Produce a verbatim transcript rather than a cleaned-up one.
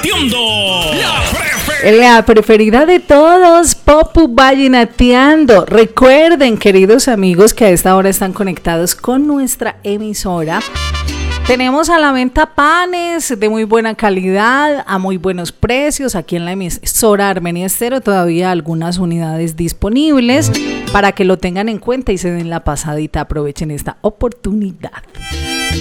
vallenateando. La preferida. La preferida de todos, Popu Vallenateando. Recuerden, queridos amigos, que a esta hora están conectados con nuestra emisora. Tenemos a la venta panes de muy buena calidad, a muy buenos precios. Aquí en la emisora Armenia Estéreo todavía algunas unidades disponibles para que lo tengan en cuenta y se den la pasadita. Aprovechen esta oportunidad.